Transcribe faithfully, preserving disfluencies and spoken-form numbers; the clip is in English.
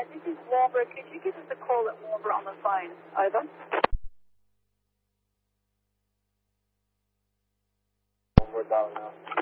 this is Walbra. Could you give us a call at Walbra on the phone? Over. We're down now.